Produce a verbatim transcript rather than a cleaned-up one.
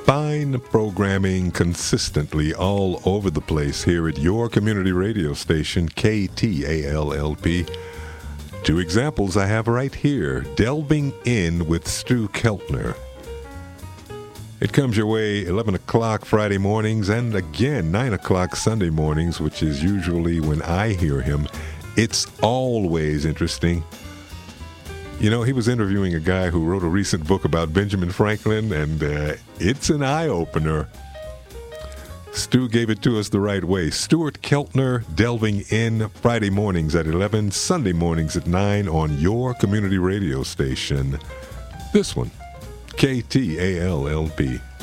Fine programming consistently all over the place here at your community radio station, K T A L L P. Two examples I have right here. Delving In with Stu Keltner. It comes your way eleven o'clock Friday mornings and again nine o'clock Sunday mornings, which is usually when I hear him. It's always interesting. You know, he was interviewing a guy who wrote a recent book about Benjamin Franklin, and uh, it's an eye-opener. Stu gave it to us the right way. Stuart Keltner, Delving In, Friday mornings at eleven, Sunday mornings at nine on your community radio station. This one, K T A L L P.